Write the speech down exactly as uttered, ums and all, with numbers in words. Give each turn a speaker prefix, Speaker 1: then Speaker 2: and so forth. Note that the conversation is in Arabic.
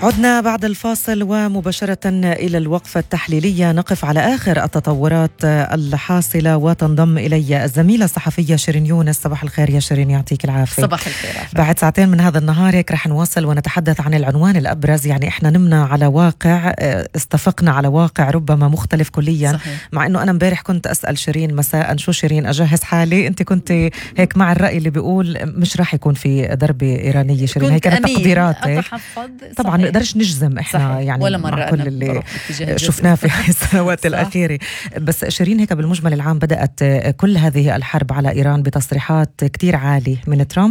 Speaker 1: عدنا بعد الفاصل ومباشرة إلى الوقفة التحليلية، نقف على آخر التطورات الحاصلة وتنضم إلي الزميلة الصحفية شيرين يونس. صباح الخير يا شيرين، يعطيك العافية.
Speaker 2: صباح الخير.
Speaker 1: بعد ساعتين من هذا النهار هيك رح نواصل ونتحدث عن العنوان الأبرز. يعني إحنا نمنا على واقع، استفقنا على واقع ربما مختلف كليا. صحيح. مع إنه أنا امبارح كنت أسأل شيرين مساء شو شيرين أجهز حالي، أنت كنت هيك مع الرأي اللي بيقول مش راح يكون في ضربة إيرانية. شيرين هيك كانت تقديراتك. طبعا ما نقدرش نجزم إحنا صحيح. يعني ولا مرة مع كل اللي شفناه في السنوات الأخيرة. بس شيرين هيك بالمجمل العام بدأت كل هذه الحرب على إيران بتصريحات كتير عالية من ترامب